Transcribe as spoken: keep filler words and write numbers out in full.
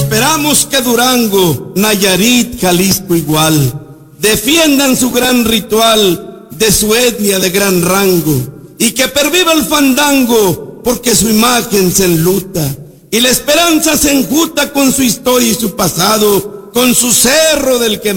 esperamos que Durango, Nayarit, Jalisco igual, defiendan su gran ritual de su etnia de gran rango, y que perviva el fandango, porque su imagen se enluta, y la esperanza se enjuta con su historia y su pasado, con su cerro del que